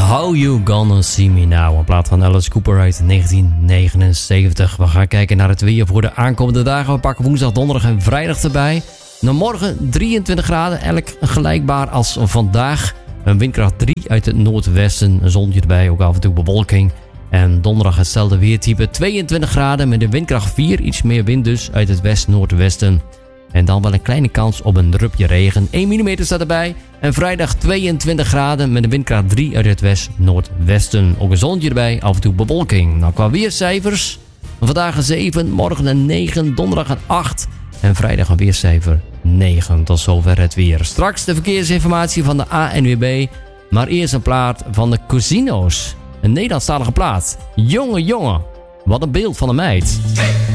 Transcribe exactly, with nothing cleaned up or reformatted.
How You Gonna See Me Now, een plaat van Alice Cooper uit negentien negenenzeventig. We gaan kijken naar het weer voor de aankomende dagen. We pakken woensdag, donderdag en vrijdag erbij. Nou, morgen drieëntwintig graden, elk gelijkbaar als vandaag. Een windkracht drie uit het noordwesten, een zonnetje erbij, ook af en toe bewolking. En donderdag hetzelfde weertype, tweeëntwintig graden met een windkracht vier, iets meer wind dus uit het west-noordwesten. En dan wel een kleine kans op een drupje regen. één millimeter staat erbij. En vrijdag tweeëntwintig graden met een windkracht drie uit het west-noordwesten. Ook een zonnetje erbij, af en toe bewolking. Nou, qua weercijfers. Vandaag een zeven, morgen een negen, donderdag een acht. En vrijdag een weercijfer negen. Tot zover het weer. Straks de verkeersinformatie van de A N W B. Maar eerst een plaat van de Cosino's. Een Nederlandstalige plaat. Jonge jongen, wat een beeld van een meid. Hey.